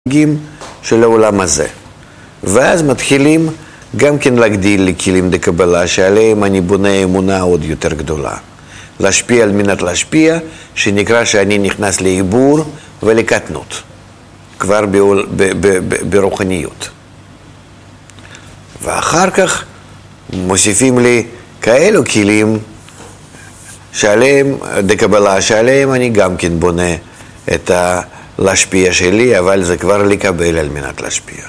של העולם הזה. ואז מתחילים גם כן להגדיל לכלים דקבלה שעליהם אני בונה אמונה עוד יותר גדולה. להשפיע על מנת להשפיע, שנקרא שאני נכנס לעיבור ולקטנות, כבר ברוחניות. ואחר כך מוסיפים לי כאלו כלים שעליהם, דקבלה שעליהם אני גם כן בונה את להשפיע שלי, אבל זה כבר לקבל על מנת להשפיע.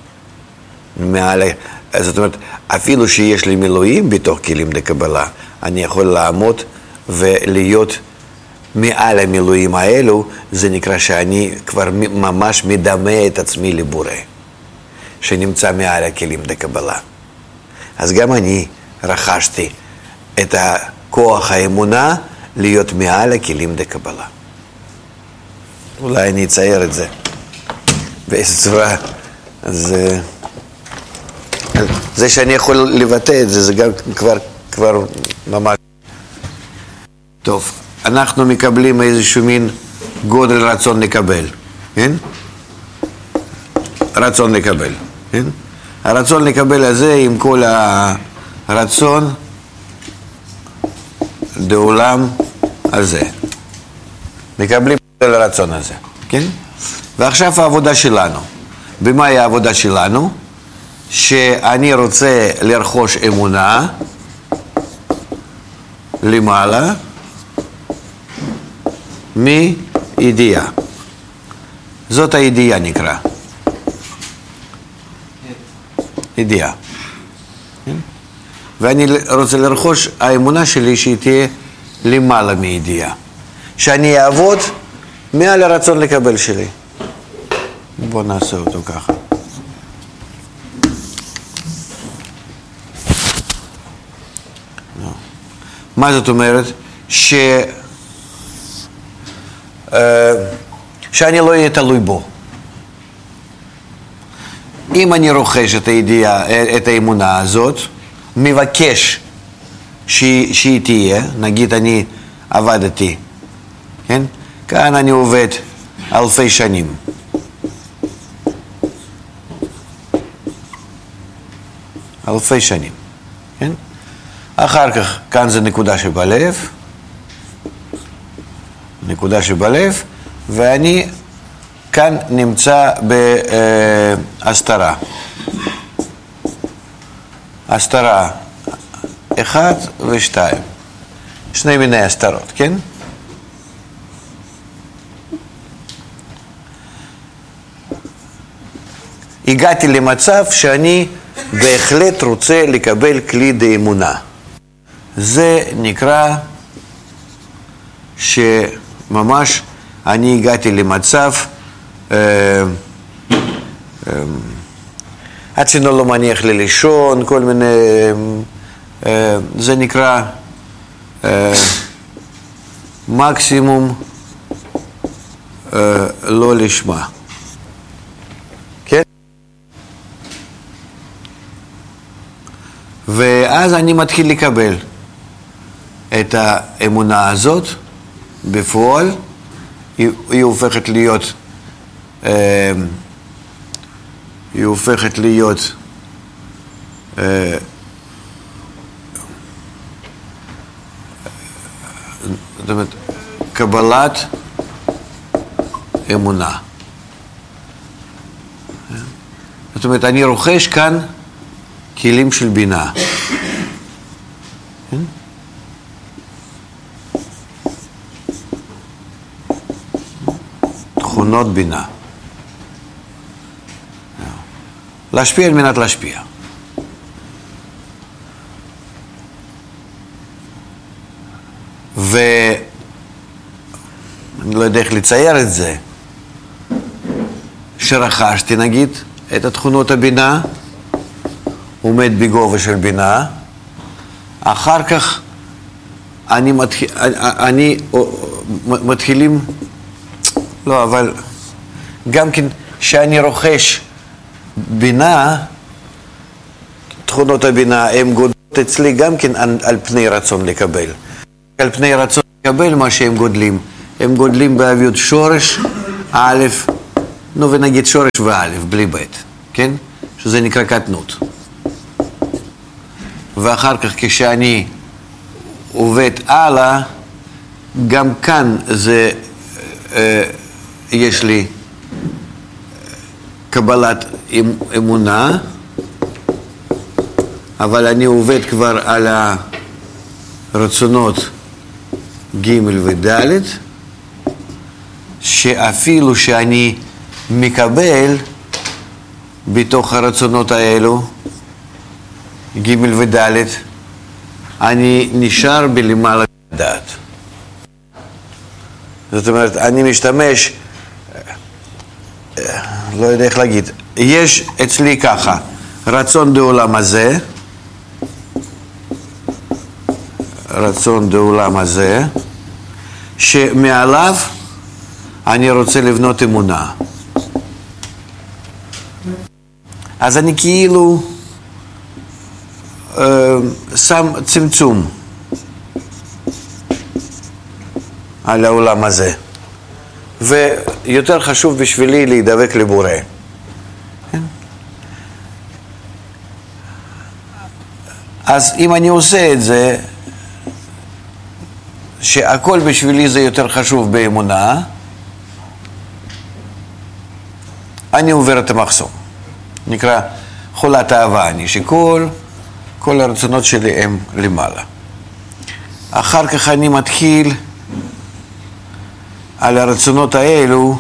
זאת אומרת, אפילו שיש לי מילואים בתוך כלים דקבלה, אני יכול לעמוד ולהיות מעל המילואים האלו, זה נקרא שאני כבר ממש מדמה את עצמי לבורא, שנמצא מעל הכלים דקבלה. אז גם אני רכשתי את כוח האמונה להיות מעל הכלים דקבלה. אולי אני אצייר את זה באיזו צורה. אז זה שאני יכול לבטא את זה, זה גם כבר ממש טוב. אנחנו מקבלים איזשהו מין גודל רצון לקבל, כן? רצון לקבל, כן? הרצון לקבל הזה עם כל הרצון לעולם הזה. מקבלים את הרצון הזה, כן? ועכשיו העבודה שלנו. במה היא העבודה שלנו? שאני רוצה לרכוש אמונה למעלה מידיעה. זאת הידיעה נקרא. ידיעה. ואני רוצה לרכוש האמונה שלי שהיא תהיה למעלה מידיעה. שאני אעבוד מעל הרצון לקבל שלי. בוא נעשה אותו ככה. מה זאת אומרת? שאני לא אהיה תלוי בו. אם אני רוכש את הידיעה, את האמונה הזאת, מבקש שהיא תהיה, נגיד אני עבדתי, כן? כאן אני עובד אלפי שנים. אלפי שנים, כן? אחר כך, כאן זה נקודה שבלב, נקודה שבלב, ואני כאן נמצא בהסתרה. הסתרה 1 ו2. שני מיני הסתרות, כן? הגעתי למצב שאני בהחלט רוצה לקבל כלי דאמונה. זה נקרא שממש אני הגעתי למצב עד שינו לא מניח לי לישון, כל מיני, זה נקרא מקסימום לא לשמה. כן? ואז אני מתחיל לקבל את האמונה הזאת בפועל, היא הופכת להיות זאת אומרת, קבלת אמונה. זאת אומרת, אני רוכש כאן כלים של בינה. תכונות בינה. להשפיע על מנת להשפיע. ואני לא יודע איך לצייר את זה. שרכשתי נגיד את התכונות הבינה, עומד בגובה של בינה, אחר כך אני מתחילים, לא, אבל גם כן שאני רוכש בינה, תכונות הבינה הן גודלות אצלי גם כן על פני רצון לקבל. על פני רצון לקבל מה שהם גודלים. הם גודלים באביות שורש א' נו ונגיד שורש ואלף, בלי בית, כן? שזה נקרא קטנות. ואחר כך כשאני עובד הלאה, גם כאן זה, יש לי קבלת אמונה, אבל אני עובד כבר על הרצונות ג' וד', שאפילו שאני מקבל בתוך הרצונות האלו, ג' וד', אני נשאר בלמעלה דעת. זאת אומרת, אני משתמש, לא יודע איך להגיד, יש אצלי ככה, רצון בעולם הזה, רצון בעולם הזה, שמעליו אני רוצה לבנות אמונה. אז אני כאילו שם צמצום על העולם הזה. ויותר חשוב בשבילי להידבק לבורא. אז אם אני עושה את זה, שהכל בשבילי זה יותר חשוב באמונה, אני עובר את המחסום. נקרא חולת אהבה, אני שכל הרצונות שלי הם למעלה. אחר כך אני מתחיל על הרצונות האלו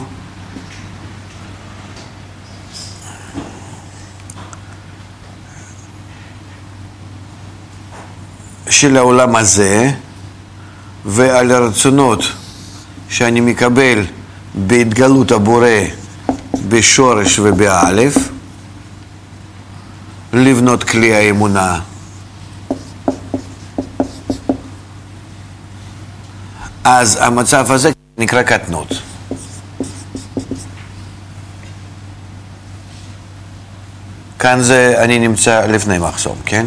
של העולם הזה, ועל הרצונות שאני מקבל בהתגלות הבורא בשורש ובאלף, לבנות כלי האמונה. אז המצב הזה נקרא קטנות. כאן זה אני נמצא לפני מחסום, כן?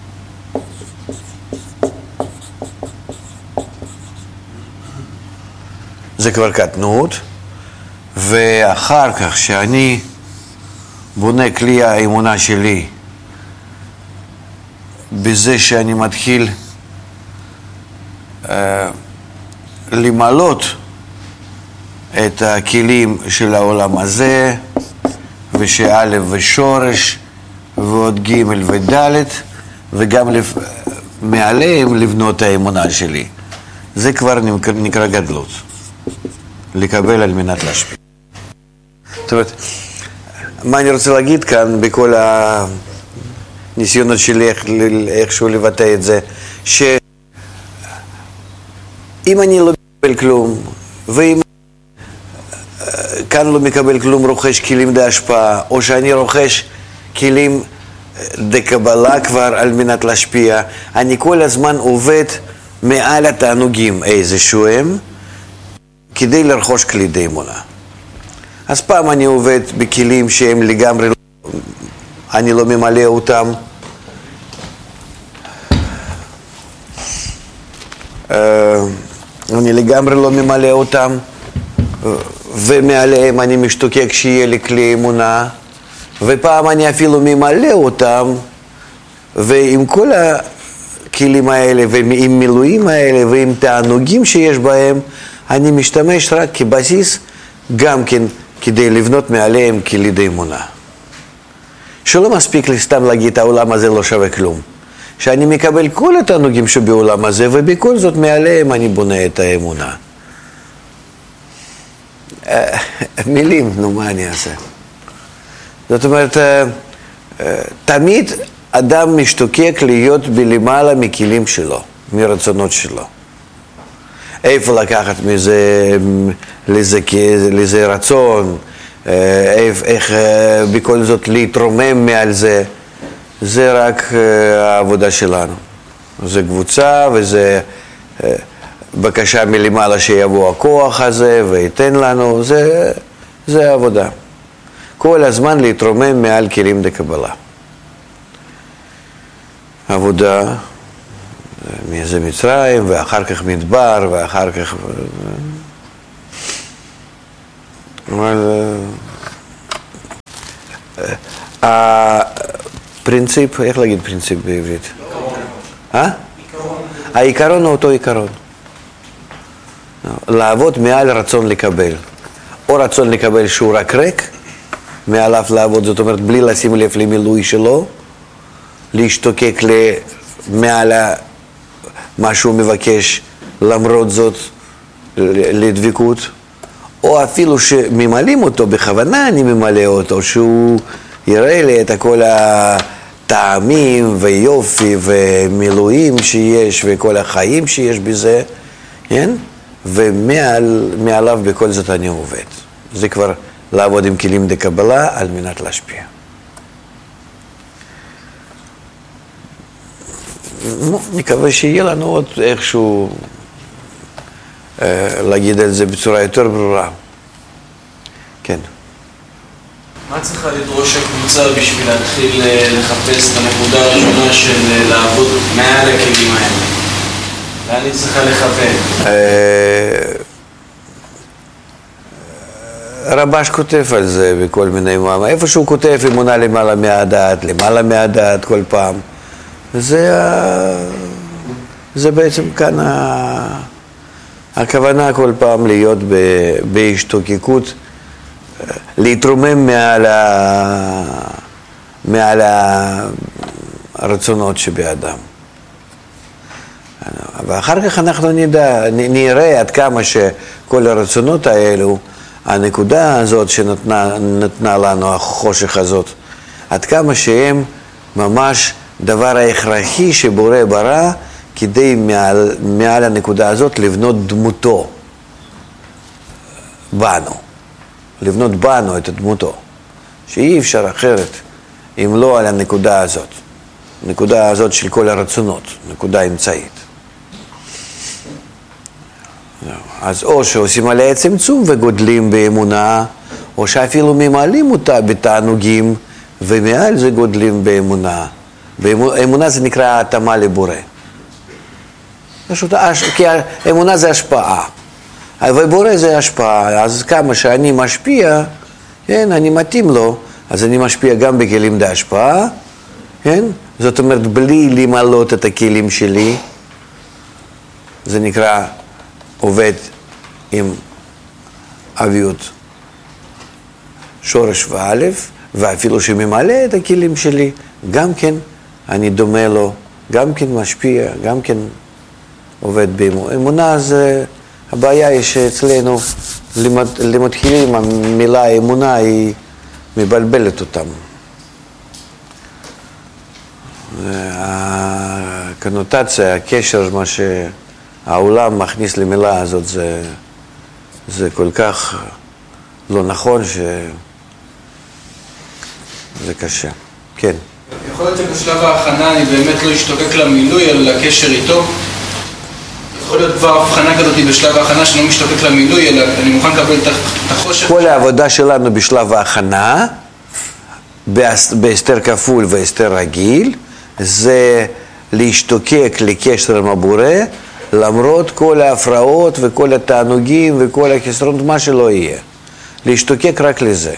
זה כבר קטנות, ואחר כך שאני בונה כלי האמונה שלי בזה שאני מתחיל למלות את הכלים של העולם הזה, ושא' ושורש ועוד ג' וד', וגם מעליהם לבנות האמונה שלי. זה כבר נקרא גדלות. לקבל על מנת להשפיע. זאת אומרת, מה אני רוצה להגיד כאן בכל הניסיונות שלי איכשהו לבטא את זה, שאם אני לא מקבל כלום, ואם כאן לא מקבל כלום, רוכש כלים דה השפעה, או שאני רוכש כלים דה קבלה כבר על מנת להשפיע, אני כל הזמן עובד מעל התענוגים איזשהו הם, כדי לרכוש כלי דה אמונה. אז פעם אני עובד בכלים שהם לגמרי, אני לא ממלא אותם. אני לגמרי לא ממלא אותם, ומעליהם אני משתוקק שיהיה לי כלי אמונה, ופעם אני אפילו ממלא אותם, ועם כל הכלים האלה, ועם מילואים האלה, ועם תענוגים שיש בהם, אני משתמש רק כבסיס, גם כן כדי לבנות מעליהם כלי דה אמונה. שלא מספיק לי סתם להגיד, העולם הזה לא שווה כלום. שאני מקבל כל התענוגים שבעולם הזה, ובכל זאת מעליהם אני בונה את האמונה. מילים, נו, מה אני אעשה? זאת אומרת, תמיד אדם משתוקק להיות בלמעלה מכלים שלו, מרצונות שלו. איפה לקחת מזה, לזה רצון, איך בכל זאת להתרומם מעל זה, זה רק העבודה שלנו. זה קבוצה וזה בקשה מלמעלה שיבוא הכוח הזה וייתן לנו, זה העבודה. כל הזמן להתרומם מעל כלים דקבלה. עבודה, זה מצרים, ואחר כך מדבר, ואחר כך... אבל הפרינציפ, איך להגיד פרינציפ בעברית? העיקרון הוא אותו עיקרון. לעבוד מעל רצון לקבל. או רצון לקבל שהוא רק ריק, מעליו לעבוד, זאת אומרת, בלי לשים לב למילוי שלו, להשתוקק מעל מה שהוא מבקש, למרות זאת, לדבקות, או אפילו שממלאים אותו, בכוונה אני ממלא אותו, שהוא יראה לי את כל הטעמים ויופי ומילואים שיש וכל החיים שיש בזה, כן? ומעליו בכל זאת אני עובד. זה כבר לעבוד עם כלים דקבלה על מנת להשפיע. מקווה שיהיה לנו עוד איכשהו להגיד על זה בצורה יותר ברורה. כן. מה צריכה לדרוש הקבוצה בשביל להתחיל לחפש את הנקודה הראשונה של לעבוד מעל הכלים האלה? לאן היא צריכה לכוון? רבש כותב על זה בכל מיני מאמרים. איפה שהוא כותב אמונה למעלה מהדעת כל פעם. זה בעצם כאן הכוונה כל פעם להיות בהשתוקקות, להתרומם מעל הרצונות שבאדם. ואחר כך אנחנו נראה עד כמה שכל הרצונות האלו, הנקודה הזאת שנתנה לנו, החושך הזאת, עד כמה שהם ממש דבר ההכרחי שבורא ברא, כדי מעל הנקודה הזאת לבנות דמותו בנו, לבנות בנו את דמותו, שאי אפשר אחרת אם לא על הנקודה הזאת, הנקודה הזאת של כל הרצונות, נקודה אמצעית. אז או שעושים עליה צמצום וגודלים באמונה, או שאפילו ממלאים אותה בתענוגים, ומעל זה גודלים באמונה. באמונה זה נקרא התאמה לבורא. כי אמונה זה השפעה, ובורא זה השפעה, אז כמה שאני משפיע, כן, אני מתאים לו, אז אני משפיע גם בכלים בהשפעה, כן? זאת אומרת, בלי למלות את הכלים שלי, זה נקרא עובד עם אביות שורש ואלף, ואפילו שממלא את הכלים שלי, גם כן אני דומה לו, גם כן משפיע, גם כן עובד באמונה. אמונה זה, הבעיה היא שאצלנו למתחילים המילה אמונה היא מבלבלת אותם. הקונוטציה, הקשר, מה שהעולם מכניס למילה הזאת, זה כל כך לא נכון שזה קשה. כן. יכול להיות שבשלב ההכנה אני באמת לא אשתוקק למילוי, אלא לקשר איתו. יכול להיות כבר הבחנה כזאת בשלב ההכנה שאני לא משתוקק למילוי, אלא אני מוכן לקבל את החושך. כל העבודה שלנו בשלב ההכנה, בהסתר כפול והסתר רגיל, זה להשתוקק לקשר עם הבורא, למרות כל ההפרעות וכל התענוגים וכל החסרונות, מה שלא יהיה. להשתוקק רק לזה.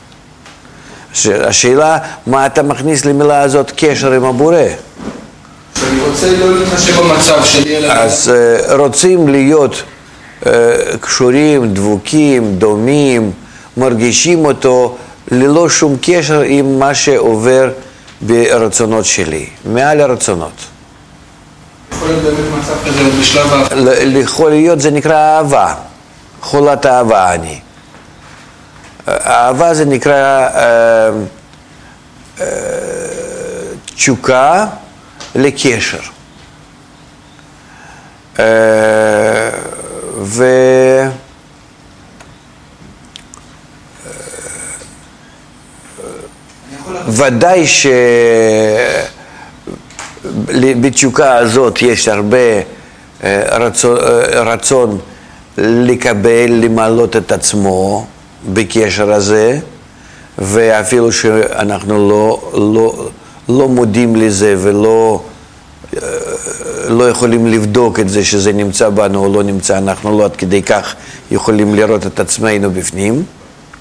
השאלה, מה אתה מכניס למילה הזאת קשר עם הבורא? שאני רוצה לא להתחשב במצב שלי. אז רוצים להיות קשורים, דבוקים, דומים, מרגישים אותו ללא שום קשר עם מה שעובר ברצונות שלי, מעל הרצונות. יכול להיות באמת מצב כזה בשלב ההכנה? יכול להיות, זה נקרא אהבה, חולת אהבה אני. אהבה זה נקרא תשוקה לקשר. ודאי שבתשוקה הזאת יש הרבה רצון לקבל, למלות את עצמו בקשר הזה, ואפילו שאנחנו לא מודים לזה ולא יכולים לבדוק את זה שזה נמצא בנו או לא נמצא, אנחנו לא עד כדי כך יכולים לראות את עצמנו בפנים,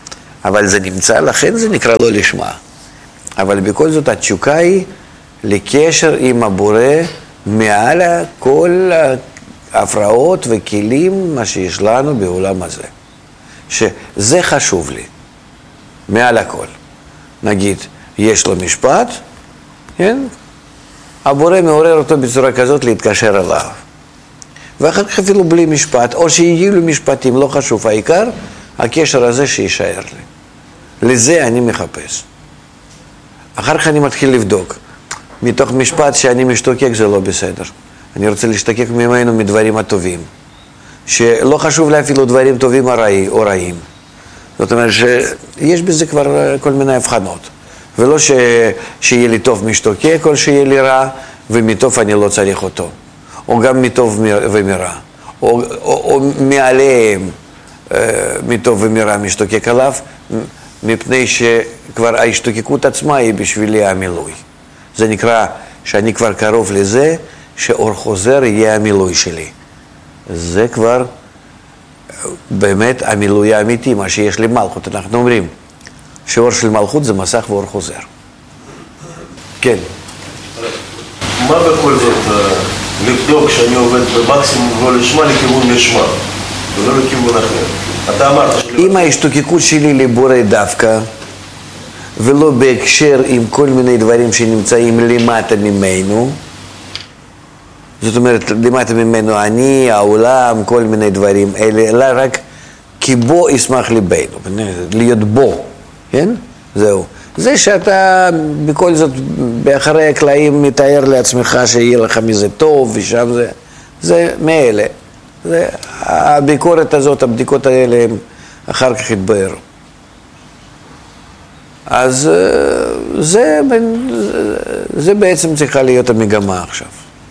אבל זה נמצא, לכן זה נקרא לא לשמה. אבל בכל זאת התשוקה היא לקשר עם הבורא מעל כל ההפרעות וכלים מה שיש לנו בעולם הזה. שזה חשוב לי, מעל הכל. נגיד, יש לו משפט, כן? הבורא מעורר אותו בצורה כזאת להתקשר אליו. ואחר כך אפילו בלי משפט, או שיהיו לי משפטים, לא חשוב, העיקר, הקשר הזה שישאר לי. לזה אני מחפש. אחר כך אני מתחיל לבדוק. מתוך משפט שאני משתוקק זה לא בסדר. אני רוצה להשתוקק ממנו מדברים הטובים. שלא חשוב לי אפילו דברים טובים או רעים. זאת אומרת שיש בזה כבר כל מיני הבחנות. ולא שיהיה לי טוב משתוקק או שיהיה לי רע, ומטוב אני לא צריך אותו. או גם מטוב ומרע. או מעליהם מטוב ומרע משתוקק עליו, מפני שכבר ההשתוקקות עצמה היא בשבילי המילוי. זה נקרא שאני כבר קרוב לזה שאור חוזר יהיה המילוי שלי. זה כבר באמת המילוי האמיתי, מה שיש למלכות. אנחנו אומרים שאור של מלכות זה מסך ואור חוזר. כן. מה בכל זאת לבדוק שאני עובד במקסימום לא לשמה לכיוון לשמה ולא לכיוון אחר? אתה אמרת אם ההשתוקקות שלי לבורא דווקא ולא בהקשר עם כל מיני דברים שנמצאים למטה ממנו, זאת אומרת למטה ממנו אני, העולם, כל מיני דברים אלה, אלא רק כי בו ישמח ליבנו, להיות בו, כן? זהו. זה שאתה בכל זאת באחרי הקלעים מתאר לעצמך שיהיה לך מזה טוב ושם זה מאלה. הביקורת הזאת, הבדיקות האלה הם אחר כך התבהרו. אז זה בעצם צריכה להיות המגמה עכשיו.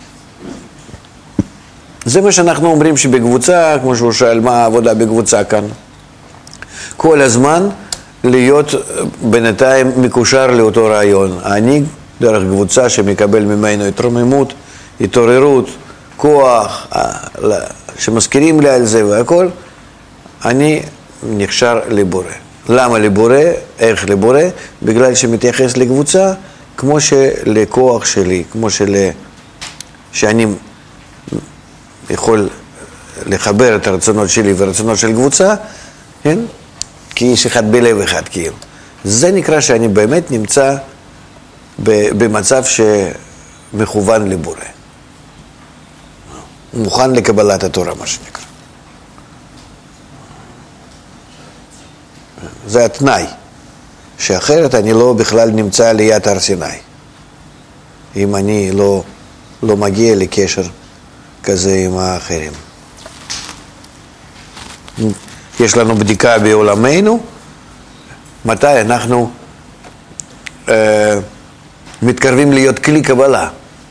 זה מה שאנחנו אומרים שבקבוצה, כמו שהוא שאל מה העבודה בקבוצה כאן, כל הזמן להיות בינתיים מקושר לאותו רעיון. אני דרך קבוצה שמקבל ממנו התרוממות, התעוררות, כוח, שמזכירים לי על זה והכל, אני נקשר לבורא. למה לבורא? איך לבורא? בגלל שמתייחס לקבוצה כמו שלכוח שלי, כמו שאני יכול לחבר את הרצונות שלי והרצונות של קבוצה, כן? כי יש אחד בלב אחד כאילו. זה נקרא שאני באמת נמצא במצב שמכוון לבורא. מוכן לקבלת התורה, מה שנקרא. זה התנאי, שאחרת אני לא בכלל נמצא ליד הר סיני. אם אני לא מגיע לקשר כזה עם האחרים. יש לנו בדיקה בעולמנו, מתי אנחנו מתקרבים להיות כלי קבלה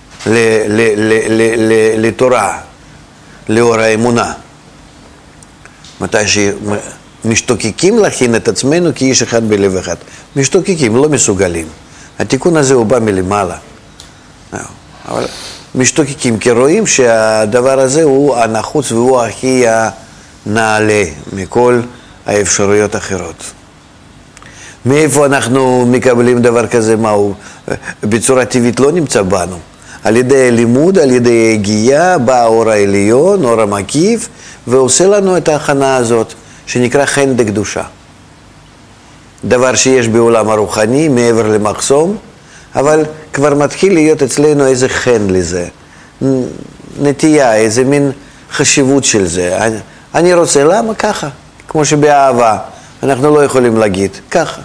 לתורה, לאור האמונה. מתי שמשתוקקים להכין את עצמנו כאיש אחד בלב אחד. משתוקקים, לא מסוגלים. התיקון הזה הוא בא מלמעלה. אבל משתוקקים, כי רואים שהדבר הזה הוא הנחוץ והוא הכי נעלה מכל האפשרויות האחרות. מאיפה אנחנו מקבלים דבר כזה? מהו? בצורה טבעית לא נמצא בנו. על ידי לימוד, על ידי הגיעה, בא האור העליון, אור המקיף, ועושה לנו את ההכנה הזאת, שנקרא חן דקדושה. דבר שיש בעולם הרוחני, מעבר למחסום, אבל כבר מתחיל להיות אצלנו איזה חן לזה. נטייה, איזה מין חשיבות של זה. אני רוצה, למה? ככה. כמו שבאהבה, אנחנו לא יכולים להגיד, ככה.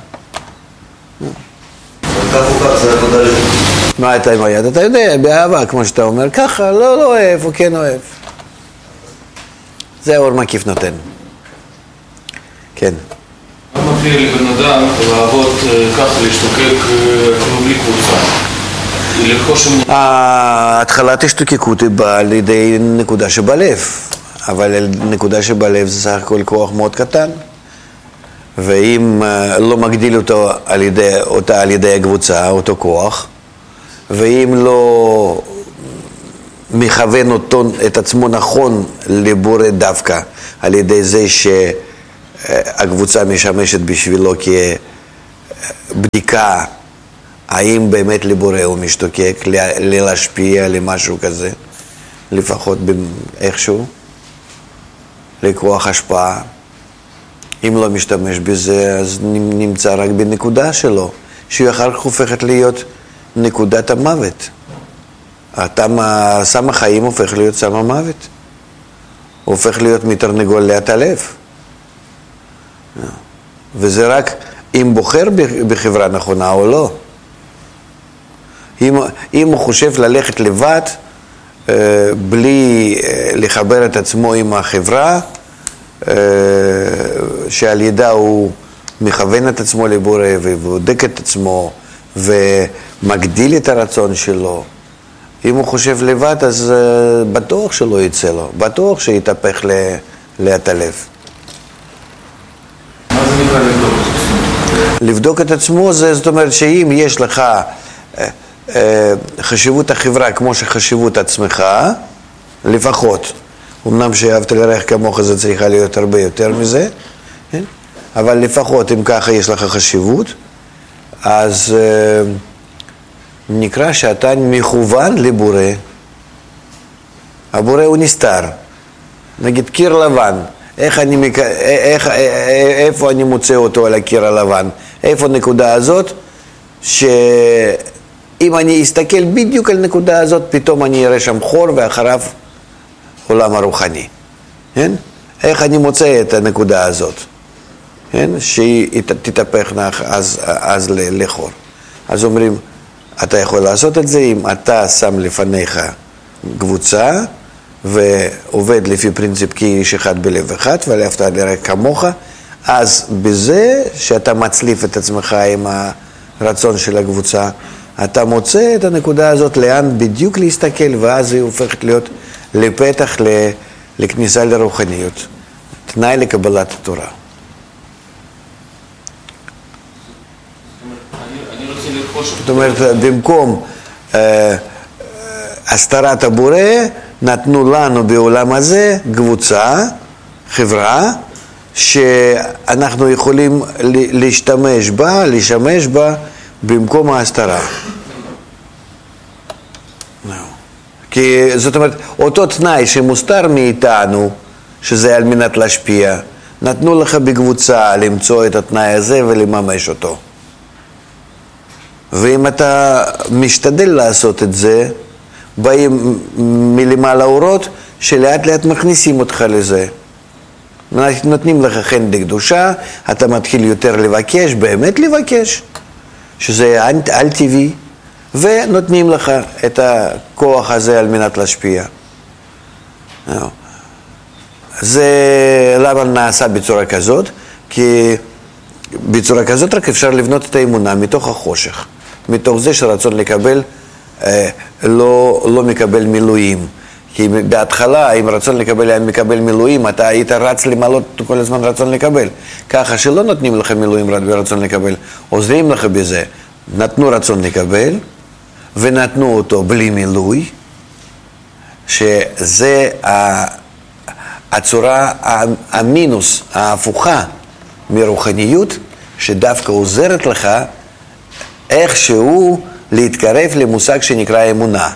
כך או כך זה עבודה לזה. מה אתה עם היד? אתה יודע, באהבה, כמו שאתה אומר, ככה, לא אוהב או כן אוהב. זה האור מקיף נותן. כן. מה מפריע לבן אדם לעבוד ככה, להשתוקק אפילו בלי קבוצה? התחלת השתוקקות היא באה על ידי נקודה שבלב, אבל נקודה שבלב זה סך הכל כוח מאוד קטן, ואם לא מגדיל אותה על ידי הקבוצה, אותו כוח, ואם לא מכוון את עצמו נכון לבורא דווקא על ידי זה הקבוצה משמשת בשבילו כבדיקה האם באמת לבורא הוא משתוקק, להשפיע למשהו כזה, לפחות איכשהו, לכוח השפעה. אם לא משתמש בזה, אז נמצא רק בנקודה שלו, שהיא אחר כך הופכת להיות נקודת המוות. סם החיים הופך להיות סם המוות. הוא הופך להיות מתרנגול להתעלף. וזה רק אם בוחר בחברה נכונה או לא. אם הוא חושב ללכת לבד, בלי לחבר את עצמו עם החברה, שעל ידה הוא מכוון את עצמו לבורא ובודק את עצמו ומגדיל את הרצון שלו, אם הוא חושב לבד, אז בטוח שלא יצא לו, בטוח שיתהפך להתעלף. מה זה נקרא לבדוק את עצמו? לבדוק את עצמו, זאת אומרת שאם יש לך חשיבות החברה כמו שחשיבות עצמך, לפחות, אמנם שאהבת לרעך כמוך זה צריכה להיות הרבה יותר מזה, כן? אבל לפחות אם ככה יש לך חשיבות, אז נקרא שאתה מכוון לבורא. הבורא הוא נסתר. נגיד קיר לבן, איפה אני מוצא אותו על הקיר הלבן? איפה הנקודה הזאת? שאם אני אסתכל בדיוק על הנקודה הזאת, פתאום אני אראה שם חור ואחריו עולם הרוחני. כן? איך אני מוצא את הנקודה הזאת? כן? שהיא תתהפך אז לחור. אז אומרים, אתה יכול לעשות את זה אם אתה שם לפניך קבוצה ועובד לפי פרינציפ כי איש אחד בלב אחד ואהבת לרעך כמוך, אז בזה שאתה מצליף את עצמך עם הרצון של הקבוצה, אתה מוצא את הנקודה הזאת לאן בדיוק להסתכל, ואז היא הופכת להיות לפתח לכניסה לרוחניות, תנאי לקבלת התורה. זאת אומרת, במקום הסתרת הבורא, נתנו לנו בעולם הזה קבוצה, חברה, שאנחנו יכולים לשמש בה במקום ההסתרה. כי זאת אומרת, אותו תנאי שמוסתר מאיתנו, שזה על מנת להשפיע, נתנו לך בקבוצה למצוא את התנאי הזה ולממש אותו. ואם אתה משתדל לעשות את זה, באים מלמעלה אורות שלאט לאט מכניסים אותך לזה. נותנים לך חן לקדושה, אתה מתחיל יותר לבקש, באמת לבקש, שזה על טבעי, ונותנים לך את הכוח הזה על מנת להשפיע. זה למה נעשה בצורה כזאת? כי בצורה כזאת רק אפשר לבנות את האמונה מתוך החושך, מתוך זה שרצון לקבל לא מקבל מילואים. כי בהתחלה, אם רצון לקבל היה מקבל מילואים, אתה היית רץ למעלות כל הזמן רצון לקבל. ככה שלא נותנים לך מילואים ברצון לקבל, עוזרים לך בזה. נתנו רצון לקבל, ונתנו אותו בלי מילוי, שזה הצורה המינוס, ההפוכה מרוחניות, שדווקא עוזרת לך איכשהו להתקרב למושג שנקרא אמונה.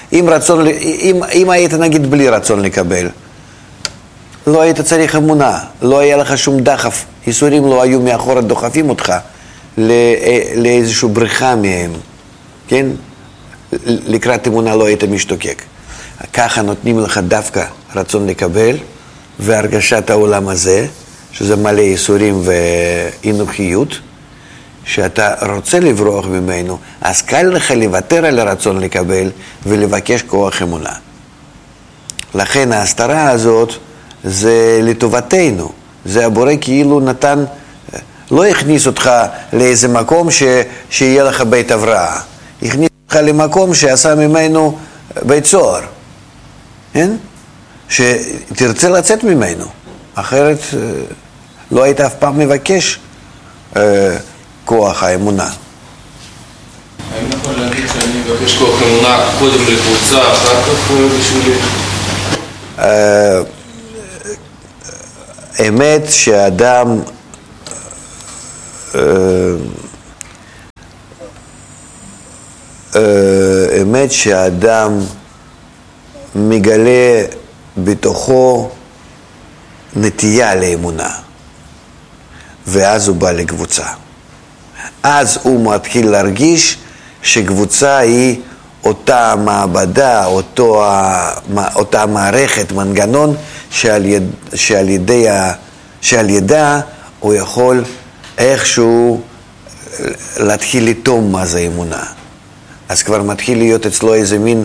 אם היית נגיד בלי רצון לקבל, לא היית צריך אמונה, לא היה לך שום דחף, ייסורים לא היו מאחורה דוחפים אותך לאיזושהי בריחה מהם, כן? לקראת אמונה לא היית משתוקק. ככה נותנים לך דווקא רצון לקבל והרגשת העולם הזה, שזה מלא ייסורים ואינוכיות, שאתה רוצה לברוח ממנו, אז קל לך לוותר על הרצון לקבל ולבקש כוח אמונה. לכן ההסתרה הזאת זה לטובתנו. זה הבורא כאילו נתן, לא הכניס אותך לאיזה מקום שיהיה לך בית הבראה. הכניס אותך למקום שעשה ממנו בית סוהר. כן? שתרצה לצאת ממנו. אחרת לא היית אף פעם מבקש כוח האמונה. האם נכון להגיד שאני מבקש כוח אמונה קודם לקבוצה, אחר כך בשבילי? האמת שהאדם אמת שהאדם מגלה בתוכו נטייה לאמונה, ואז הוא בא לקבוצה. אז הוא מתחיל להרגיש שקבוצה היא אותה מעבדה, אותה מערכת, מנגנון שעל ידה הוא יכול איכשהו להתחיל לטום מה זה אמונה. אז כבר מתחיל להיות אצלו איזה מין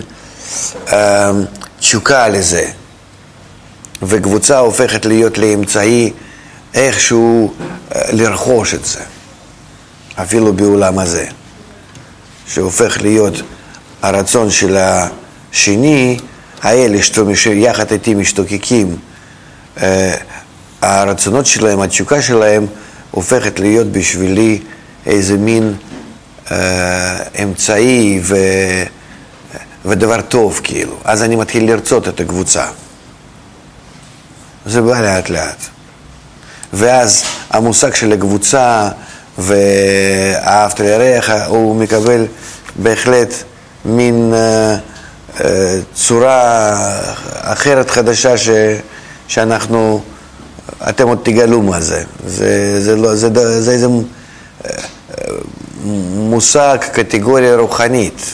תשוקה לזה. וקבוצה הופכת להיות לאמצעי איכשהו לרכוש את זה. אפילו בעולם הזה. שהופך להיות הרצון של השני, האלה שיחד איתי משתוקקים, הרצונות שלהם, התשוקה שלהם, הופכת להיות בשבילי איזה מין אמצעי ודבר טוב כאילו. אז אני מתחיל לרצות את הקבוצה. זה בא לאט לאט. ואז המושג של הקבוצה ואהבת לרעך הוא מקבל בהחלט מין צורה אחרת חדשה שאנחנו, אתם עוד תגלו מה זה. זה איזה מושג, קטגוריה רוחנית.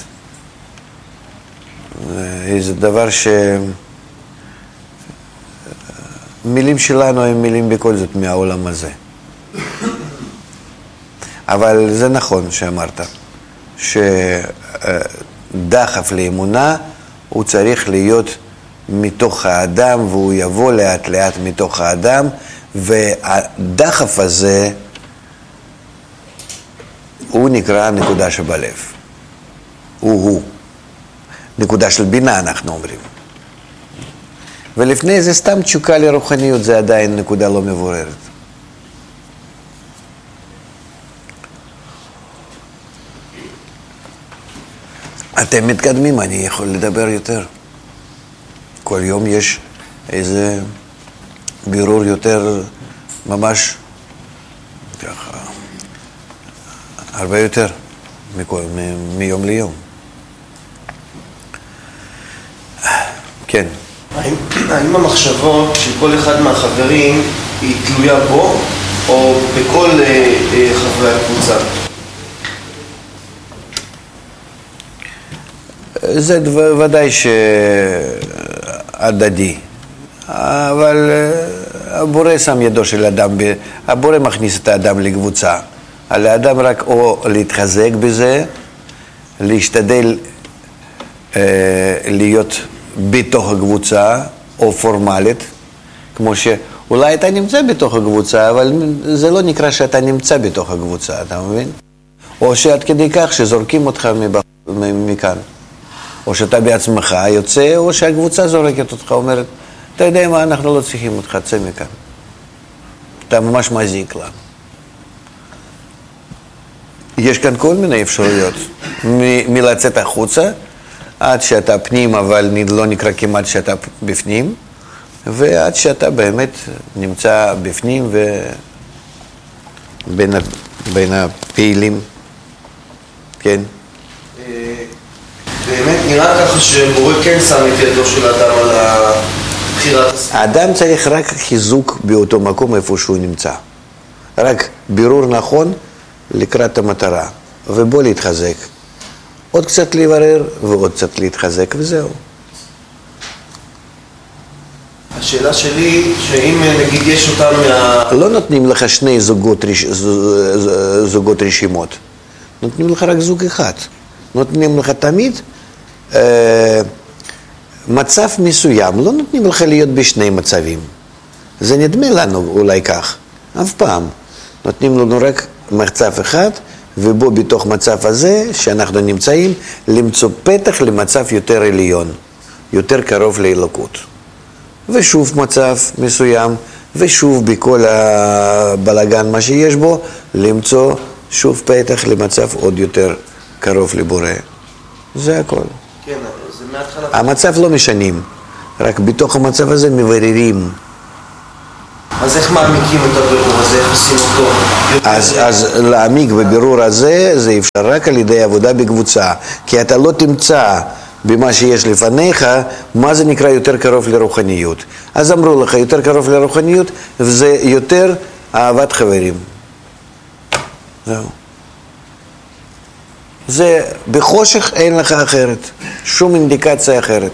זה דבר מילים שלנו הם מילים בכל זאת מהעולם הזה. אבל זה נכון שאמרת, שדחף לאמונה הוא צריך להיות מתוך האדם, והוא יבוא לאט לאט מתוך האדם, והדחף הזה הוא נקרא נקודה שבלב. הוא. נקודה של בינה אנחנו אומרים. ולפני זה סתם תשוקה לרוחניות, זה עדיין נקודה לא מבוררת. אתם מתקדמים, אני יכול לדבר יותר. כל יום יש איזה בירור יותר, ממש ככה, הרבה יותר מיום ליום. כן. האם המחשבות של כל אחד מהחברים היא תלויה בו או בכל חברי הקבוצה? זה ודאי שעדדי, אבל הבורא שם ידו של אדם, הבורא מכניס את האדם לקבוצה. על האדם רק או להתחזק בזה, להשתדל להיות בתוך הקבוצה, או פורמלית, כמו שאולי אתה נמצא בתוך הקבוצה, אבל זה לא נקרא שאתה נמצא בתוך הקבוצה, אתה מבין? או שעד כדי כך שזורקים אותך מכאן. או שאתה בעצמך יוצא, או שהקבוצה זורקת אותך, אומרת, אתה יודע מה, אנחנו לא צריכים אותך, צא מכאן. אתה ממש מזיק לה. יש כאן כל מיני אפשרויות, מלצאת החוצה, עד שאתה פנים, אבל לא נקרא כמעט שאתה בפנים, ועד שאתה באמת נמצא בפנים בין הפעילים. כן? באמת נראה ככה שבורא כן שם את ידו של האדם על הבחירת הסביבה. האדם צריך רק חיזוק באותו מקום איפה שהוא נמצא. רק בירור נכון לקראת המטרה, ובוא להתחזק. עוד קצת לברר ועוד קצת להתחזק, וזהו. השאלה שלי, שאם נגיד יש אותם לא נותנים לך שני זוגות רשימות. נותנים לך רק זוג אחד. נותנים לך תמיד מצב מסוים. לא נותנים לך להיות בשני מצבים. זה נדמה לנו אולי כך. אף פעם. נותנים לנו רק מצב אחד, ובו בתוך מצב הזה שאנחנו נמצאים, למצוא פתח למצב יותר עליון, יותר קרוב לאלוקות. ושוב מצב מסוים, ושוב בכל הבלגן מה שיש בו, למצוא שוב פתח למצב עוד יותר קרוב לבורא. זה הכל. כן, זה מההתחלה. המצב לא משנים, רק בתוך המצב הזה מבררים. אז איך מעמיקים את הבירור הזה? איך עושים אותו? אז להעמיק בבירור הזה, זה אפשר רק על ידי עבודה בקבוצה. כי אתה לא תמצא במה שיש לפניך, מה זה נקרא יותר קרוב לרוחניות. אז אמרו לך, יותר קרוב לרוחניות, וזה יותר אהבת חברים. זהו. זה בחושך אין לך אחרת, שום אינדיקציה אחרת.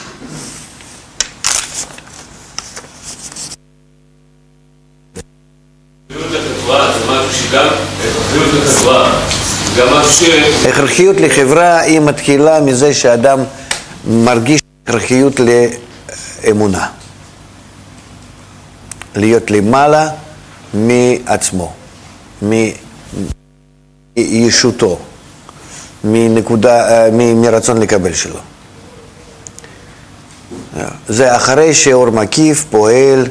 הכרחיות לחברה היא מתחילה מזה שאדם מרגיש הכרחיות לאמונה, להיות למעלה מעצמו, מישותו, מרצון לקבל שלו. זה אחרי שאור מקיף פועל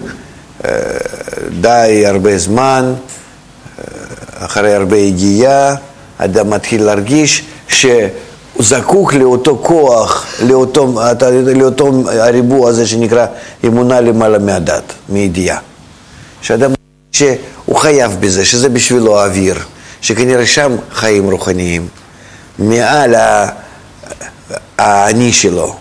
די הרבה זמן, אחרי הרבה הגיעה, אדם מתחיל להרגיש שהוא זקוק לאותו כוח, לאותו הריבוע הזה שנקרא אמונה למעלה מהדת, מידיעה. שאדם שהוא חייב בזה, שזה בשבילו האוויר, שכנראה שם חיים רוחניים, מעל האני שלו.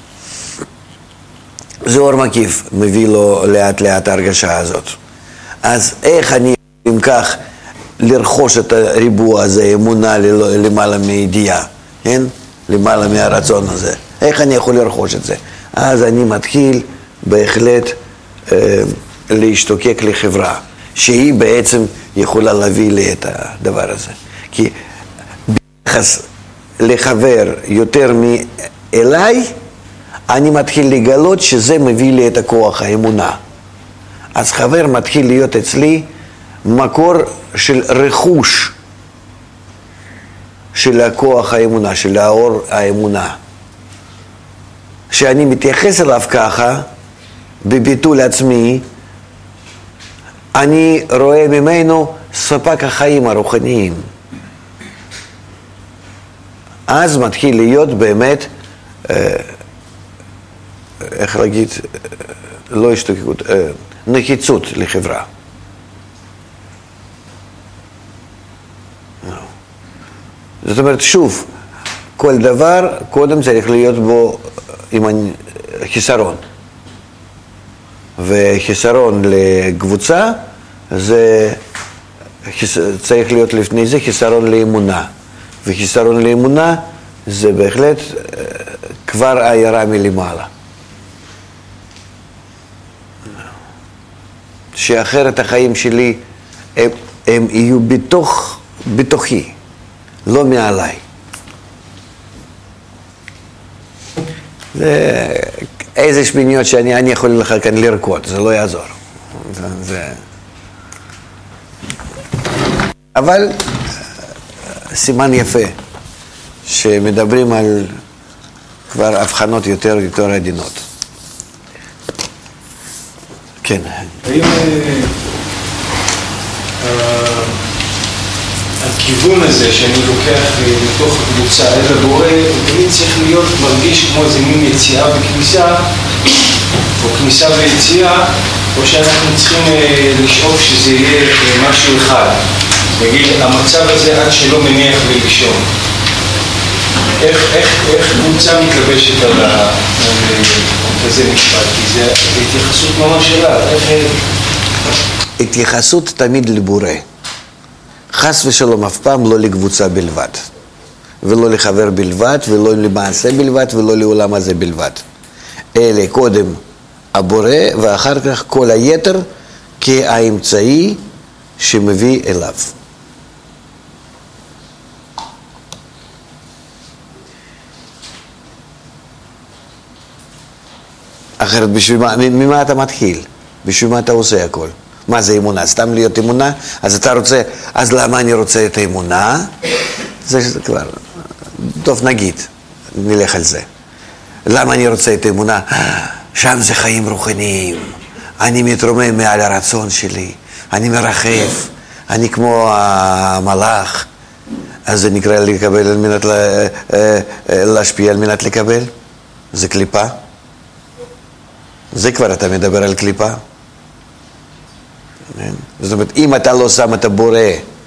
זה אור מקיף, מביא לו לאט לאט ההרגשה הזאת. אז איך אני אם כך לרכוש את הריבוע הזה, אמונה למעלה מידיעה, כן? למעלה מהרצון הזה. איך אני יכול לרכוש את זה? אז אני מתחיל בהחלט להשתוקק לחברה, שהיא בעצם יכולה להביא לי את הדבר הזה. כי ביחס לחבר יותר מאליי, אני מתחיל לגלות שזה מביא לי את הכוח, האמונה. אז חבר מתחיל להיות אצלי מקור של רכוש של הכוח האמונה, של האור האמונה. שאני מתייחס אליו ככה, בביטול עצמי, אני רואה ממנו ספק החיים הרוחניים. אז מתחיל להיות באמת, איך להגיד, לא השתוקקות, נחיצות לחברה. זאת אומרת, שוב, כל דבר קודם צריך להיות בו עם חיסרון. וחיסרון לקבוצה, זה צריך להיות לפני זה חיסרון לאמונה. וחיסרון לאמונה זה בהחלט כבר עיירה מלמעלה. שאחרת החיים שלי הם יהיו בתוכי, לא מעליי. זה איזה שמיניות שאני יכול לך כאן לרקוד, זה לא יעזור. אבל סימן יפה, שמדברים על כבר הבחנות יותר עדינות. כן. האם הכיוון הזה שאני לוקח לתוך הקבוצה אל הבורא, תמיד צריך להיות מרגיש כמו איזה מין יציאה וכניסה, או כניסה ויציאה, או שאנחנו צריכים לשאוף שזה יהיה משהו אחד. נגיד, המצב הזה עד שלא מניח לישון. איך קבוצה מתלבשת על כזה משפט? כי זה התייחסות ממש אליו. התייחסות תמיד לבורא. חס ושלום אף פעם לא לקבוצה בלבד. ולא לחבר בלבד, ולא למעשה בלבד, ולא לעולם הזה בלבד. אלה קודם הבורא, ואחר כך כל היתר כאמצעי שמביא אליו. אחרת בשביל מה, ממה אתה מתחיל? בשביל מה אתה עושה הכל? מה זה אמונה? סתם להיות אמונה? אז אתה רוצה, אז למה אני רוצה את האמונה? זה כבר, טוב נגיד, נלך על זה. למה אני רוצה את האמונה? שם זה חיים רוחניים. אני מתרומם מעל הרצון שלי. אני מרחף. אני כמו המלאך. אז זה נקרא לקבל על מנת להשפיע על מנת לקבל? זה קליפה? זה כבר אתה מדבר על קליפה? זאת אומרת, אם אתה לא שם את הבורא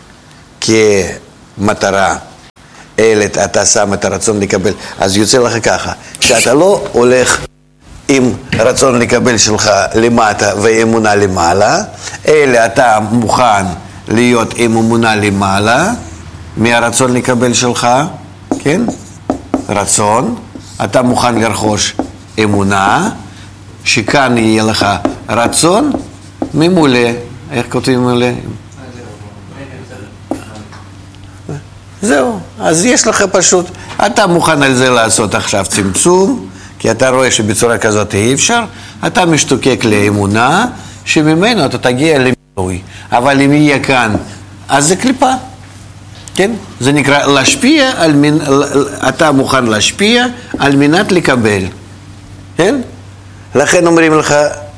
כמטרה, אלא אתה שם את הרצון לקבל, אז יוצא לך ככה, שאתה לא הולך עם רצון לקבל שלך למטה ואמונה למעלה, אלא אתה מוכן להיות עם אמונה למעלה מהרצון לקבל שלך, כן? רצון, אתה מוכן לרכוש אמונה, שכאן יהיה לך רצון ממולא. איך כותבים ממולא? זהו, אז יש לך פשוט, אתה מוכן על זה לעשות עכשיו צמצום, כי אתה רואה שבצורה כזאת אי אפשר, אתה משתוקק לאמונה, שממנו אתה תגיע למילוי. אבל אם יהיה כאן, אז זה קליפה, כן? זה נקרא להשפיע, אתה מוכן להשפיע על מנת לקבל, כן? לכן אומרים לך,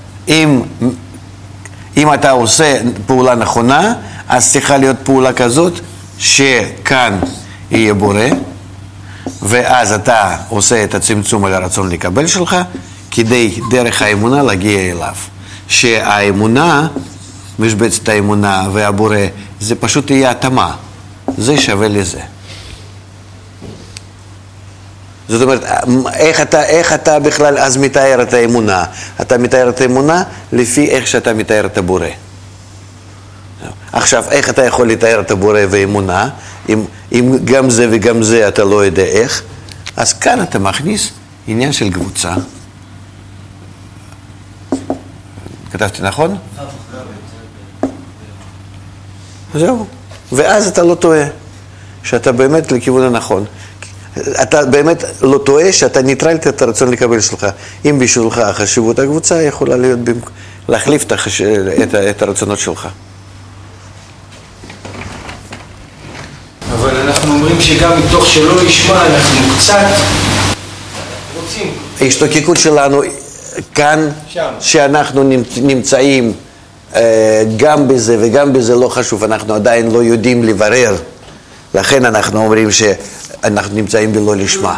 אם אתה עושה פעולה נכונה, אז צריכה להיות פעולה כזאת, שכאן יהיה בורא, ואז אתה עושה את הצמצום על הרצון לקבל שלך, כדי דרך האמונה להגיע אליו. שהאמונה, משבצת האמונה והבורא, זה פשוט יהיה התאמה. זה לזה. זאת אומרת, איך אתה בכלל אז מתאר את האמונה? אתה מתאר את האמונה לפי איך שאתה מתאר את הבורא. עכשיו, איך אתה יכול לתאר את הבורא ואמונה, אם גם זה וגם זה אתה לא יודע איך? אז כאן אתה מכניס עניין של קבוצה. כתבתי נכון? זהו. ואז אתה לא טועה, שאתה באמת לכיוון הנכון. אתה באמת לא טועה שאתה ניטרלת את הרצון לקבל שלך. אם בשבילך החשיבות הקבוצה יכולה להיות להחליף את הרצונות שלך. אבל אנחנו אומרים שגם מתוך שלא לשמה אנחנו קצת רוצים. ההשתוקקות שלנו כאן, שאנחנו נמצאים גם בזה וגם בזה לא חשוב, אנחנו עדיין לא יודעים לברר, לכן אנחנו אומרים שאנחנו נמצאים בלא לשמה.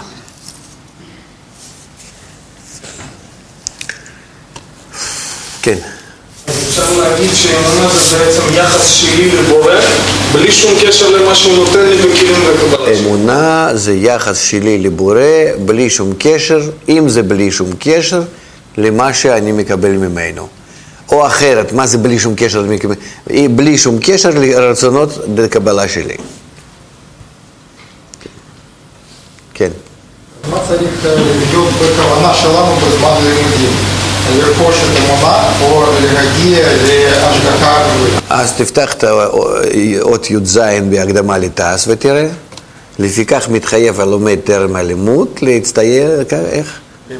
כן. אפשר להגיד שאמונה זה בעצם יחס שלי לבורא, בלי שום קשר למה שהוא נותן לי בכלים לקבלה. אמונה זה יחס שלי לבורא, בלי שום קשר, אם זה בלי שום קשר, למה שאני מקבל ממנו. או אחרת, מה זה בלי שום קשר? בלי שום קשר לרצונות לקבלה שלי. כן. מה צריך להיות בכוונה שלנו בזמן לימודים? לרכוש את אמונה או להגיע להשגחה גבוהה? אז תפתח את אות י"ז בהקדמה לתעש ותראה. לפיכך מתחייב הלומד טרם הלימוד להצטייד, איך?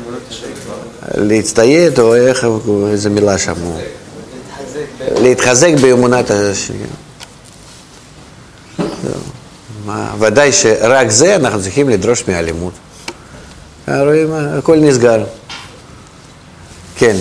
להצטייד או איך, איזה מילה שם? להתחזק באמונת השם. ודאי שרק זה אנחנו צריכים לדרוש מהלימוד. רואים, הכל נסגר. כן.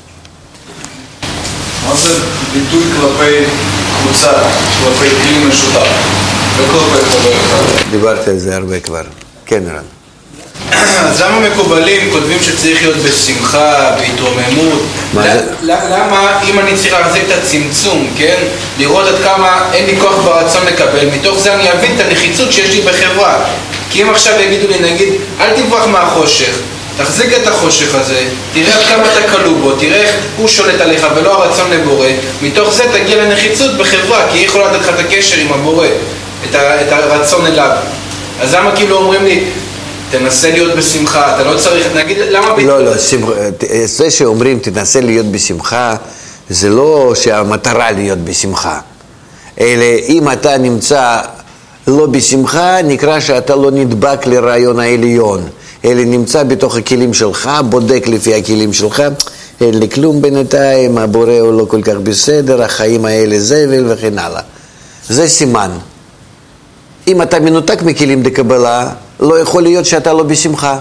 מה זה ביטוי כלפי קבוצה, כלפי כלי משותף, וכלפי חבר אחד? דיברתי על זה הרבה כבר. כן, רן. אז למה מקובלים כותבים שצריך להיות בשמחה, בהתרוממות? למה אם אני צריך להחזיק את הצמצום, כן? לראות עד כמה אין לי כוח ברצון לקבל, מתוך זה אני אבין את הנחיצות שיש לי בחברה. כי אם עכשיו יגידו לי, נגיד, אל תברח מהחושך, תחזיק את החושך הזה, תראה עד כמה אתה כלוא בו, תראה איך הוא שולט עליך ולא הרצון לבורא, מתוך זה תגיע לנחיצות בחברה, כי היא יכולה לתת לך את הקשר עם הבורא, את הרצון אליו. אז למה כאילו אומרים לי, תנסה להיות בשמחה, אתה לא צריך, נגיד, למה... לא, זה שאומרים תנסה להיות בשמחה, זה לא שהמטרה להיות בשמחה, אלא אם אתה נמצא לא בשמחה, נקרא שאתה לא נדבק לרעיון העליון, אלא נמצא בתוך הכלים שלך, בודק לפי הכלים שלך, אין לי כלום בינתיים, הבורא הוא לא כל כך בסדר, החיים האלה זבל וכן הלאה. זה סימן. אם אתה מנותק מכלים דקבלה, לא יכול להיות שאתה לא בשמחה.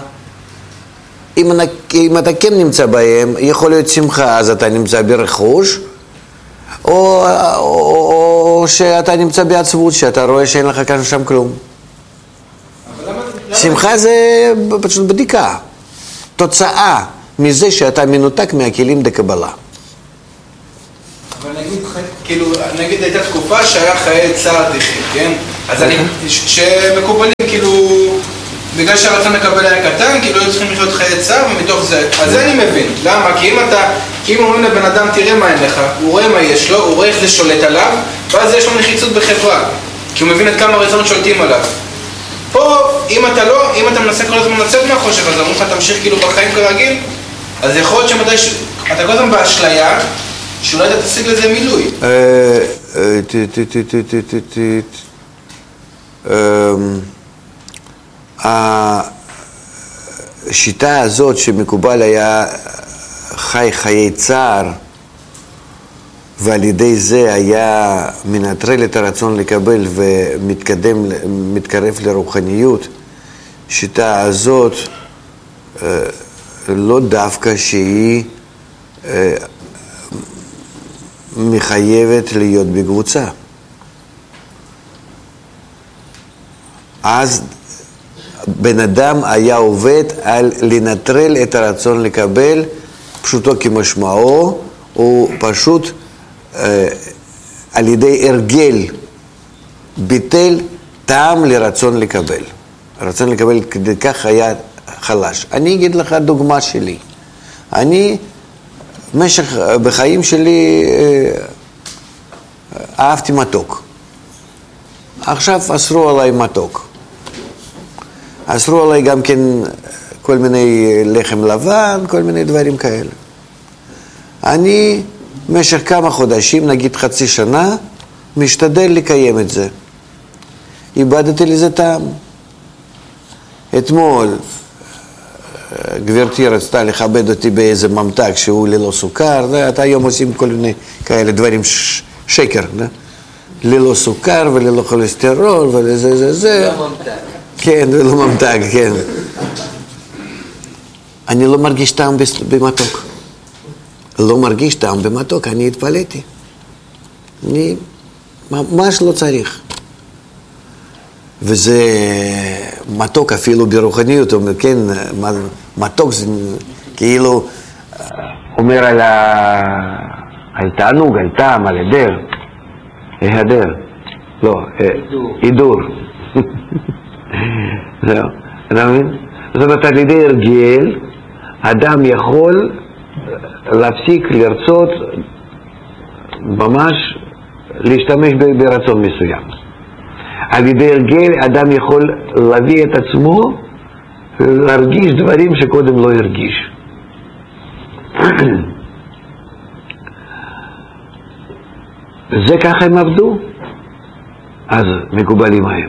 אם אתה כן נמצא בהם, יכול להיות שמחה, אז אתה נמצא ברכוש, או שאתה נמצא בעצבות, שאתה רואה שאין לך כאן שם כלום. שמחה זה פשוט בדיקה, תוצאה מזה שאתה מנותק מהכלים דקבלה. אבל נגיד הייתה תקופה שהיה חיי צער תחי, כן? אז שמקובלים כאילו, בגלל שהרצון לקבל היה קטן, כאילו היו צריכים לחיות חיי צער ומתוך זה, אז זה אני מבין. למה? כי אם אומרים לבן אדם תראה מה אין לך, הוא רואה מה יש לו, הוא רואה איך זה שולט עליו, ואז יש לו נחיצות בחברה, כי הוא מבין עד כמה הרצונות שולטים עליו. פה, אם אתה מנסה כל הזמן לצאת מהחושך, אז אמרו לך תמשיך כאילו בחיים כרגיל, אז יכול להיות שמדי אתה כל הזמן באשליה, שאולי אתה תשיג לזה מילוי. השיטה הזאת שמקובל היה חי חיי צער, ועל ידי זה היה מנטרל את הרצון לקבל ומתקרב לרוחניות, שיטה הזאת לא דווקא שהיא מחייבת להיות בקבוצה. אז בן אדם היה עובד על לנטרל את הרצון לקבל, פשוטו כמשמעו, הוא פשוט על ידי הרגל ביטל טעם לרצון לקבל. הרצון לקבל כדי כך היה חלש. אני אגיד לך דוגמה שלי. אני בחיים שלי אהבתי מתוק. עכשיו אסרו עליי מתוק. אסרו עליי גם כן כל מיני לחם לבן, כל מיני דברים כאלה. אני במשך כמה חודשים, נגיד חצי שנה, משתדל לקיים את זה. איבדתי לזה טעם. אתמול גברתי רצתה לכבד אותי באיזה ממתק שהוא ללא סוכר, אתה היום עושים כל מיני כאלה דברים שקר, ללא סוכר וללא כולסטרול ולזה. לא ממתק. כן, ולא ממתק, כן. אני לא מרגיש טעם במתוק. לא מרגיש טעם במתוק, אני התפלאתי. אני ממש לא צריך. וזה מתוק אפילו ברוחניות, כן, מתוק זה כאילו אומר על תענוג, על טעם, על היעדר, לא, הידור. זהו, אתה מבין? זאת אומרת, על ידי הרגל, אדם יכול להפסיק לרצות ממש להשתמש ברצון מסוים. על ידי הרגל אדם יכול להביא את עצמו להרגיש דברים שקודם לא הרגיש. זה ככה הם עבדו, אז מקובלים הם.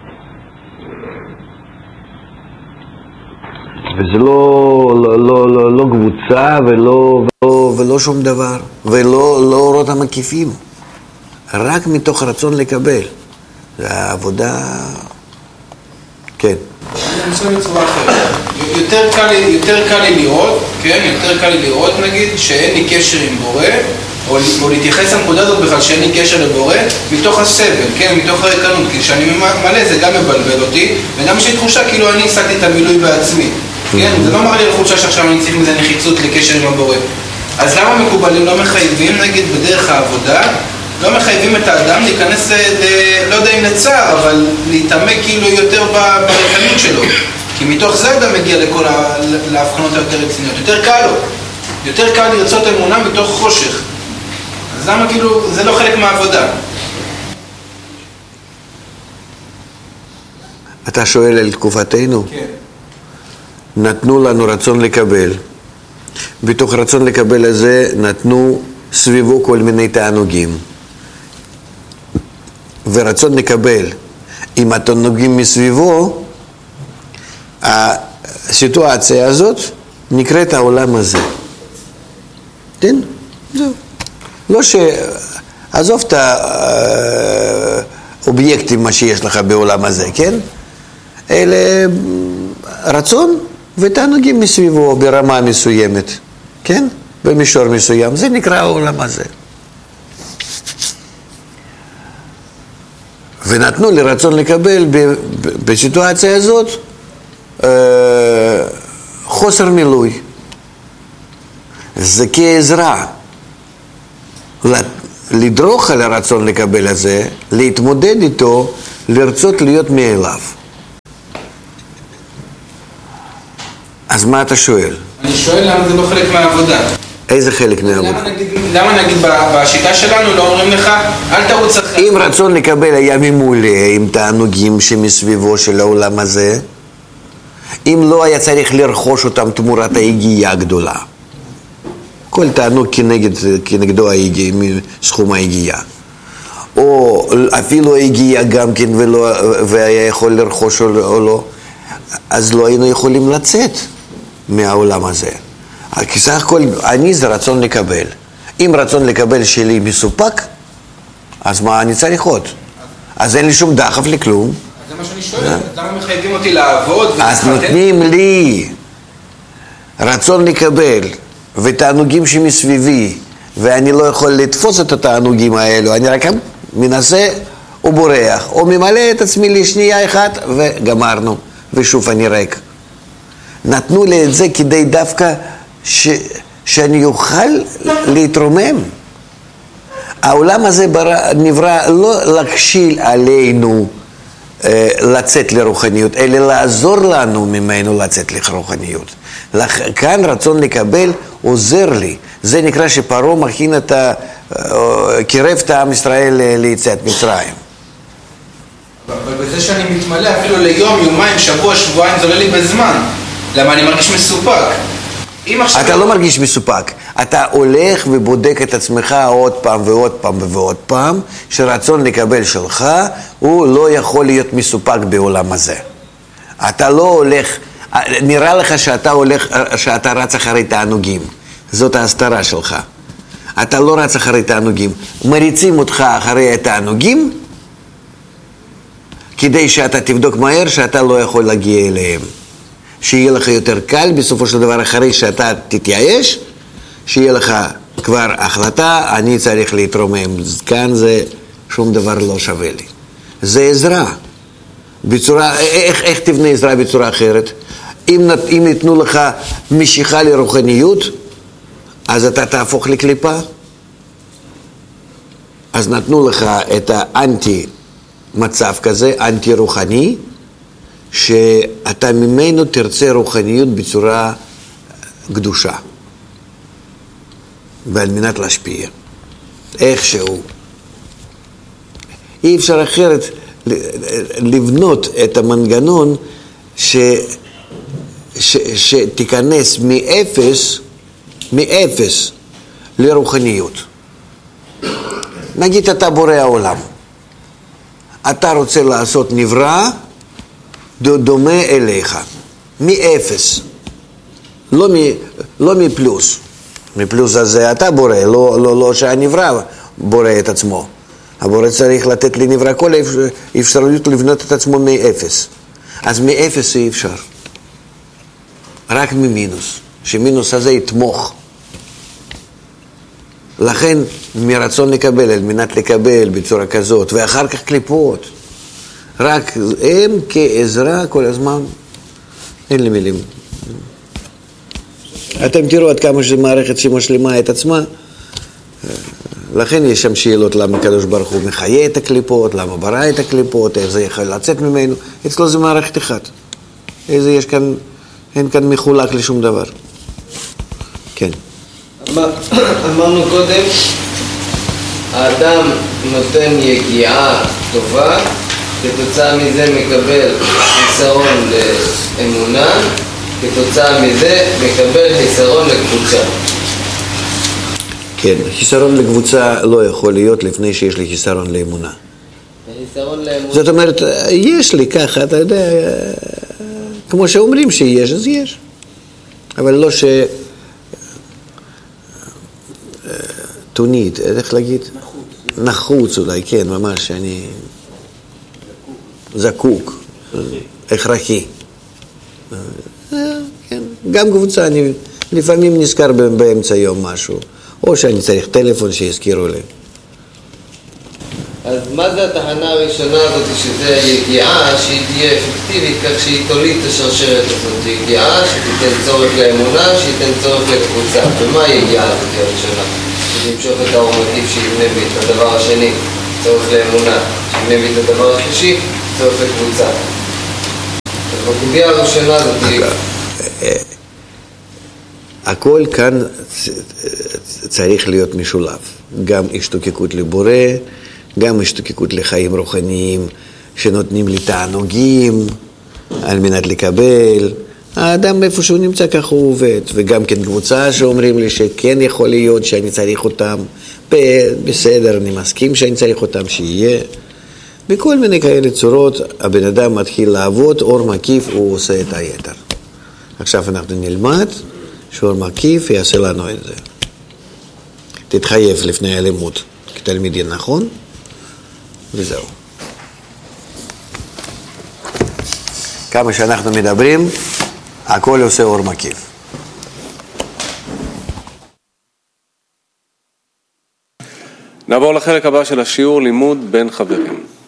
וזה לא קבוצה ולא שום דבר, ולא אורות המקיפים, רק מתוך רצון לקבל. זה העבודה, כן. אני חושב בצורה אחרת. יותר קל לי לראות, כן? יותר קל לי לראות נגיד שאין לי קשר עם בורא, או להתייחס לנקודה הזאת בכלל שאין לי קשר לבורא, מתוך הסבל, כן? מתוך הריקנות, כי כשאני מלא זה גם מבלבל אותי, וגם יש לי תחושה כאילו אני השגתי את המילוי בעצמי. כן? זה לא מראה לי לחושה שעכשיו אני צריך מזה נחיצות לקשר עם הבורא. אז למה מקובלים לא מחייבים, נגיד, בדרך העבודה, לא מחייבים את האדם להיכנס, לא יודע אם לצער, אבל להתעמק כאילו יותר בריקנות שלו. כי מתוך זה אדם מגיע להבחנות היותר רציניות. יותר קל לו. יותר קל לרצות אמונה מתוך חושך. אז למה כאילו, זה לא חלק מהעבודה? אתה שואל על תקופתנו? כן. נתנו לנו רצון לקבל. בתוך רצון לקבל הזה נתנו סביבו כל מיני תענוגים. ורצון לקבל עם התענוגים מסביבו, הסיטואציה הזאת נקראת העולם הזה. כן? זהו. לא עזוב את האובייקטים מה שיש לך בעולם הזה, כן? אלה רצון ותענוגים מסביבו ברמה מסוימת, כן? במישור מסוים. זה נקרא העולם הזה. ונתנו לי רצון לקבל בסיטואציה הזאת חוסר מילוי. זה כעזרה לדרוך על הרצון לקבל הזה, להתמודד איתו, לרצות להיות מאליו. אז מה אתה שואל? אני שואל למה זה לא חלק מהעבודה. איזה חלק מהעבודה? למה נגיד בשיטה שלנו לא אומרים לך, אל תרוץ אחרי... אם רצון לקבל היה ממולא עם תענוגים שמסביבו של העולם הזה, אם לא היה צריך לרכוש אותם תמורת ההגיעה הגדולה. כל תענוג כנגדו סכום ההגיעה. או אפילו ההגיעה גם כן והיה יכול לרכוש או לא, אז לא היינו יכולים לצאת מהעולם הזה. כי סך הכל אני זה רצון לקבל. אם רצון לקבל שלי מסופק, אז מה אני צריך עוד? אז אין לי שום דחף לכלום. זה מה שאני שואל, למה מחייבים אותי לעבוד? אז נותנים לי רצון לקבל ותענוגים שמסביבי, ואני לא יכול לתפוס את התענוגים האלו, אני רק מנסה ובורח, או ממלא את עצמי לשנייה אחת וגמרנו, ושוב אני ריק. נתנו לי את זה כדי דווקא שאני אוכל להתרומם. העולם הזה נברא לא להכשיל עלינו לצאת לרוחניות, אלא לעזור לנו ממנו לצאת לרוחניות. כאן רצון לקבל עוזר לי. זה נקרא שפרעה מכין קירב את עם ישראל ליציאת מצרים. אבל בזה שאני מתמלא אפילו ליום, יומיים, שבוע, שבועיים, זה עולה לי בזמן. למה אני מרגיש מסופק? אתה לא מרגיש מסופק. אתה הולך ובודק את עצמך עוד פעם ועוד פעם ועוד פעם, שרצון לקבל שלך הוא לא יכול להיות מסופק בעולם הזה. אתה לא הולך, נראה לך שאתה רץ אחרי תענוגים. זאת ההסתרה שלך. אתה לא רץ אחרי תענוגים. מריצים אותך אחרי התענוגים, כדי שאתה תבדוק מהר שאתה לא יכול להגיע אליהם. שיהיה לך יותר קל, בסופו של דבר אחרי שאתה תתייאש, שיהיה לך כבר החלטה, אני צריך להתרומם. כאן זה שום דבר לא שווה לי. זה עזרה. בצורה, איך תבנה עזרה בצורה אחרת? אם ייתנו לך משיכה לרוחניות, אז אתה תהפוך לקליפה. אז נתנו לך את האנטי מצב כזה, אנטי רוחני, שאתה ממנו תרצה רוחניות בצורה קדושה. ועל מנת להשפיע. איכשהו. אי אפשר אחרת לבנות את המנגנון שתיכנס מאפס לרוחניות. נגיד אתה בורא העולם. אתה רוצה לעשות נברא דומה אליך. מאפס. לא מפלוס. מפלוס הזה אתה בורא, לא שהנברא בורא את עצמו. הבורא צריך לתת לנברא כל אפשרות לבנות את עצמו מאפס. אז מאפס אי אפשר. רק ממינוס. שמינוס הזה יתמוך. לכן מרצון לקבל, על מנת לקבל בצורה כזאת, ואחר כך קליפות. רק הם כעזרה כל הזמן. אין לי מילים. אתם תראו עד כמה שזו מערכת שמשלימה את עצמה. לכן יש שם שאלות למה הקדוש ברוך הוא מחיה את הקליפות, למה ברא את הקליפות, איך זה יכול לצאת ממנו. אצלו זה מערכת אחת. איזה יש כאן, אין כאן מחולק לשום דבר. כן. אמרנו קודם, האדם נותן יגיעה טובה, כתוצאה מזה מקבל חיסרון לאמונה, כתוצאה מזה מקבל חיסרון לקבוצה. כן, חיסרון לקבוצה לא יכול להיות לפני שיש לי חיסרון לאמונה. חיסרון לאמונה. זאת אומרת, יש לי ככה, אתה יודע, כמו שאומרים שיש, אז יש. אבל לא תונית, איך להגיד? נחוץ אולי, כן, ממש, אני זקוק, הכרחי. כן, גם קבוצה, אני לפעמים נזכר באמצע יום משהו, או שאני צריך טלפון שיזכירו לי. אז מה זה התחנה הראשונה הזאת, שזה יגיעה שהיא תהיה אפקטיבית, כך שהיא תוליד את השרשרת הזאת? יגיעה שתיתן צורך לאמונה, שתיתן צורך לקבוצה. ומה היגיעה הזאת הראשונה? שימשוך את האור מקיף שיבנה בי את הדבר השני, צורך לאמונה, שיבנה בי את הדבר השלישי, צורך לקבוצה. אז בקובייה הראשונה זאת הכל כאן צריך להיות משולב, גם השתוקקות לבורא, גם השתוקקות לחיים רוחניים שנותנים לי תענוגים על מנת לקבל. האדם איפה שהוא נמצא כך הוא עובד, וגם כן קבוצה שאומרים לי שכן יכול להיות שאני צריך אותם, בסדר, אני מסכים שאני צריך אותם שיהיה. בכל מיני כאלה צורות הבן אדם מתחיל לעבוד, אור מקיף הוא עושה את היתר. עכשיו אנחנו נלמד שאור מקיף יעשה לנו את זה. תתחייב לפני הלימוד כתלמידים, נכון? וזהו. כמה שאנחנו מדברים, הכל עושה אור מקיף. נעבור לחלק הבא של השיעור, לימוד בין חברים.